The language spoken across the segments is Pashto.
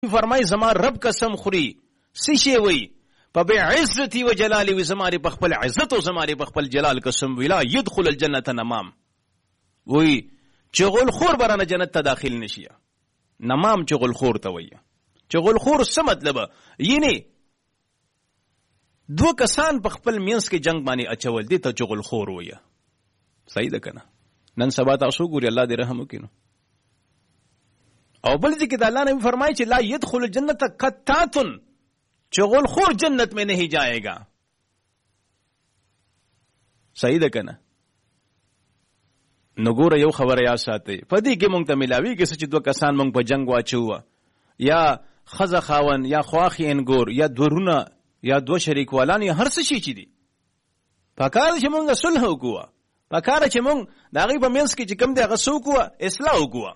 فرمای زما رب قسم خوري سشي وي په بعزتي وجلالي و زماري په خپل عزت او زماري په خپل جلال قسم ویلا يدخل الجنه نمام وي چغل خور برانه جنت ته داخل نشي. نمام چغل خور ته وي. چغل خور څه مطلب یعنی دو کسان په خپل مینس کې جنگ باندې اچول دي ته چغل خور وي. صحیح ده کنه؟ نن سبا تاسو ګوري الله دې رحم وکړي. او بل ذکر اللہ نے فرمایا کہ لا يدخل الجنت قطات چغل خور جنت میں نہیں جائے گا. صحیح ده کنه؟ نو ګوره یو خبره یا ساتي پدې کې مونږ ته ملاوي کې چې دوه کسان مونږ په جنگ واچو یا خزه خاون یا خواخي انګور یا دورونه یا دو شریک والان یا هر څه شي چې دي پکار چې مونږ صلح وکړو پکار چې مونږ دا غي په منځ کې چې کوم دی هغه سوکو اصلاح وکړو.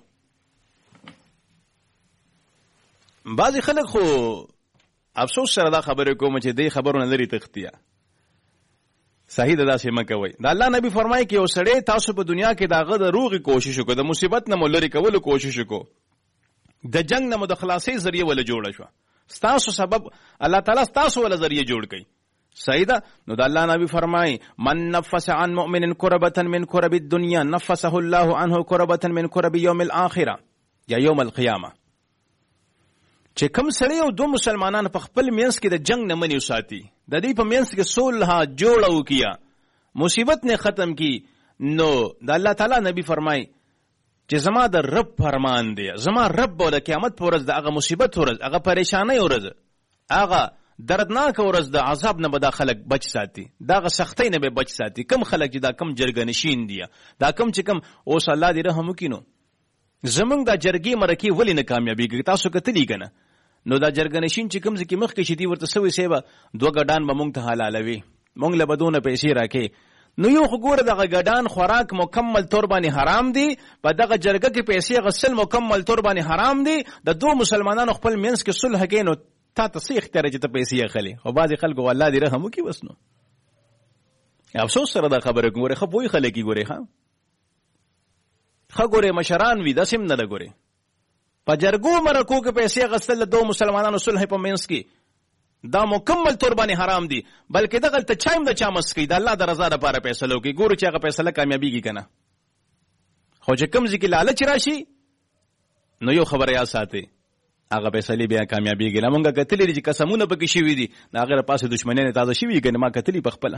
بعضی خلک خو افسوس سره دا خبره کوم چې دې خبرونه لري تختیا. صحیح ده داسې مکوي. دا الله نبی فرمایي کې یو سړی تاسو په دنیا کې داغه د روغي کوشش وکړو د مصیبت نه مولري کولو کوشش وکړو د جنگ نه د خلاصي ذریعہ ول جوړ شو ستاسو سبب الله تعالی ستاسو ول ذریعہ جوړ کړي. صحیح ده. نو د الله نبی فرمایي من نفس عن مؤمن كربة من كرب الدنيا نفسه الله عنه كربة من كرب يوم الاخره یا یوم القیامه. چې کوم سړی او دو مسلمانان په خپل مینس کې د جنگ نه منی وساتي د دې په مینس کې صلح جوړو کیا مصیبت نه ختم کی نو د الله تعالی نبی فرمای چې زما د رب فرمان دی زما رب ول قیامت پر ورځ د هغه مصیبت ورځ هغه پریشانی ورځ هغه دردناک ورځ د عذاب نه به خلک بچ ساتي دغه سختۍ نه به بچ ساتي. کم خلک چې دا کم جرګنشین دي دا کم چې کم اوس الله دې رحم وکینو زمونږ د جرګي مرکی ولې نه کامیابیږي تاسو کتلی کنه. نو دا جرګنشین چې کوم ځکه مخ کې شدي ورته سوي سیبا دوه ګډان به مونږ ته حلالوي مونږ له بدونه پیسې راکې. نو یو خو ګوره دغه ګډان خوراک مکمل تور باندې حرام دي په دغه جرګه کې پیسې غسل مکمل تور باندې حرام دي. د دوه مسلمانانو خپل منځ کې صلح کې نو تا ته اختیار چې ته پیسې اخلي او بعضی خلکو الله دې رحم وکړي وسنو افسوس سره دا خبره ګوره خو وای خلک ګوره ها خګوره مشران وی د سیم نه لګوره په جرګو مرکو کې پیسې غسل دو مسلمانانو صلح په منځ کې دا مکمل تور باندې حرام دي بلکې دغه ته چایم د چا مسکی د الله د رضا لپاره فیصله کوي. ګورو چې هغه فیصله کامیابیږي کنه خو چې کوم ځکه لالچ راشي نو یو خبره یا ساتي هغه فیصله بیا کامیابیږي. نه مونږه کتلې چې قسمونه پکې شي وي دي دا هغه پاسه دښمنۍ نه تازه شي وي کنه ما کتلې په خپل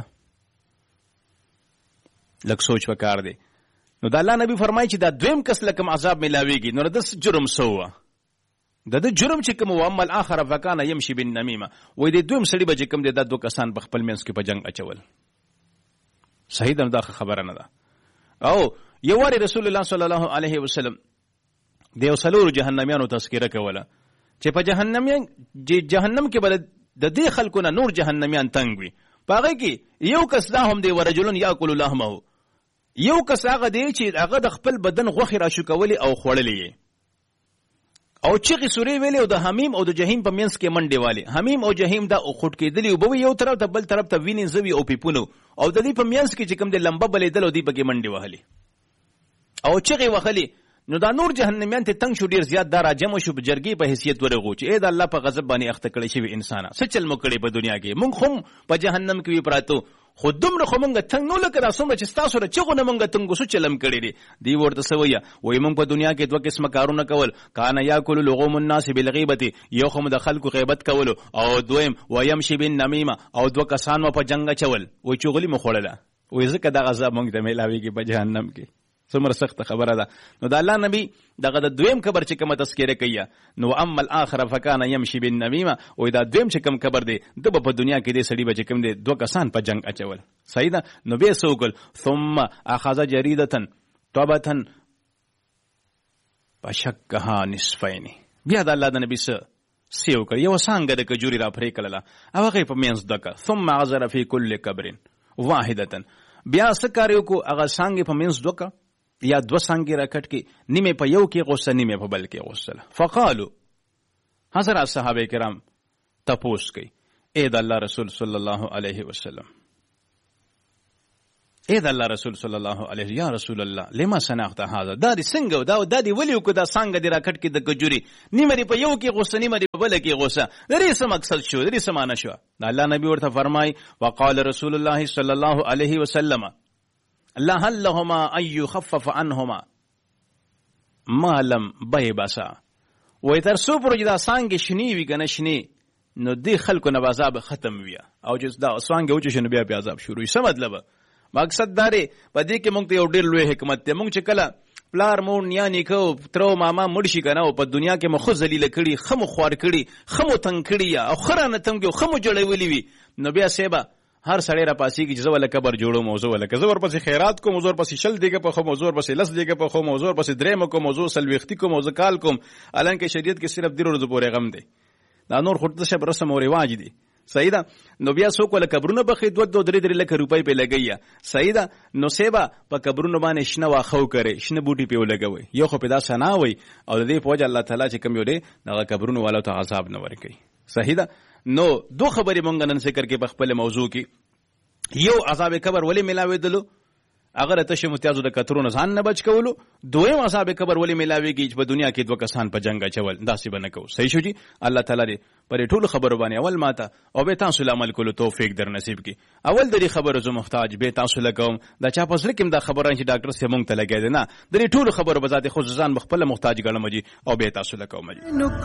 لک سوچ وکړ دي. نو د الله نبی فرمایي چې دا دویم کس لکم عذاب ملاويږي نو د جرم سوه د جرم چې کوم او عمل اخر فکان يمشي بالنميمه وې د دویم سړي به کوم د دوه کسان په خپل منځ کې په جنگ اچول. صحیح ده دا خبره نه ده. او یو وری رسول الله صلی الله علیه وسلم د وسلور جهنميانو تذکرہ کوله چې په جهنم کې بل د دې خلکو نه نور جهنميان تنگ وي پاره کې یو کس دا هم دی ورجلن یاکل لحمه یو کس هغه دی چې هغه د خپل بدن غوښه را شو کولی او خوړلې او چې سوري ویلې او د حمیم او د جهنم په منځ کې منډه والی حمیم او جهنم دا خټ کېدلی او به یو طرف ته بل طرف ته ویني زوی او پیپونو او د دې په منځ کې چې کوم د لمبه بلې دل او دی په کې منډه وهلي او چې وخلی نو دا نور جهنميان ته تنگ شو ډیر زیات دار جمع شو بجرګي په حیثیت ورغو چې اې د الله په غضب باندې اخته کړی شي انسان څه چل مو کړی په دنیا کې مونږ هم په جهنم کې پراتو خودم نه خمنګ تنگ نو لکه راسوم چې تاسو را چغو نه مونږ تنگ سو چلم کړی دی ورته سویا وای مونږ په دنیا کې دوه قسمه کارونه کول کان یاکل لغوم الناس بالغیبه یو خم د خلکو غیبت کول او دویم ويمشي بالنميمه او دوه کسانو په جنگ چول وای چغلی مخوړله وای زکه د غضب مونږ ته ملاويږي په جهنم کې څومره سخت خبره ده. نو د الله نبی دغه د دویم قبر چې کومه تذکره کوي نو اما الاخره فکان يمشي بالنميمه او دا دویم چې کوم قبر دی د په دنیا کې د سړي بچ کوم دی دوه کسان په جنگ اچول. صحیح ده. نو به سوګل ثم اخذ جريده توبه فشكها نصفين بیا د الله د نبی سیو کړ یو څنګه د کجوري را پرې کړله او هغه په مینځ دکا ثم عذر في كل قبر واحده بیا سکاریو کو هغه څنګه په مینځ دکا یا دو څنګه راکټ کې نیمه په یو کې غوسه نیمه په بل کې غوسه. فقالوا حضرات صحابه کرام تپوس کوي اے د الله رسول صلی الله علیه وسلم اے د الله رسول صلی الله علیه یا رسول الله لما صنعت هذا دا دې څنګه دا دې ولي کو دا څنګه دې راکټ کې د کجوري نیمه په یو کې غوسه نیمه په بل کې غوسه درې سم مقصد شو درې سمانه شو دا الله نبی ورته فرمای وقال رسول الله صلی الله علیه وسلم الله لهما ان يخفف عنهما ما لم بيبسا وې تر څو پورې دا څنګه شنی وی کنه شنی نو دې خلکو نه عذاب ختم ویا او چې دا څنګه و چې شنو بیا عذاب شروع څه مطلب مقصد دا دی په دې کې مونږ ته یو ډېر لوی حکمت دی مونږ چې کله پلار مور نیا نیکه ترو ماما مړ شي که نه او په دنیا کې مو ښه ذلیله کړي ښه مو خوار کړي ښه مو تنګ کړي او ښه رانه تنګ او ښه مو جوړولي وي نو بیا صیبه هر سړی را پاسېږي چې زه وله قبر جوړوم او زه وله که زه ورپسې خیرات کوم او زه ورپسې 20 دیګه پخوم او زه ورپسې 10 دیګه پخوم او زه ورپسې 3 کوم او زه 40 کوم او زه کال کوم حالانکه شریعت کې صرف 3 ورځې پورې غم دی دا نور خو څه رسم او رواج دي صحیح ده نو بیا څوک ولا قبرونه بخې 2-3 لک روپۍ په لګیا صحیح ده نو سیبا په قبرونو باندې شنه واخو کرے شنه بوټي په لګوي یو خو په دا سنا وي او د دې په وجه الله تعالی چې کم یو دی دا قبرونو والو ته عذاب نه ورکي صحیح ده نو دو خبرې مونږ نن ذکر کې په خپل موضوع کې یو عذاب قبر ولې ملاوي دلو اگر ته شمتیازو د کترونو ځان نه بچ کولو دویم عذاب قبر ولې ملاويږي چې په دنیا کې 2 کسان په جنگ اچول داسې بنه کو صحیح شو جی الله تعالی دې پر ټول خبرو باندې اول ماته او به تاسو عمل کولو توفیق در نصیب کی اول د خبرو زو محتاج به تاسو لګوم دا چا پسره کوم دا خبره چې ډاکټر سه مونږ ته لګی دی نه د ټول خبرو بذات خصوصا خپل محتاج ګڼم جی او به تاسو لګوم جی